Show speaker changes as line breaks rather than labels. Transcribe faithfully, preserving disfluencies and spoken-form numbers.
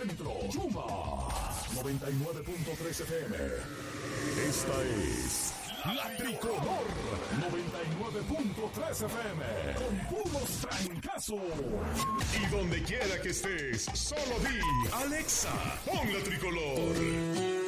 Centro, Yuma, noventa y nueve punto tres F M. Esta es La Tricolor, noventa y nueve punto tres F M, con puros trancazos. Y donde quiera que estés, solo di, Alexa, pon La Tricolor.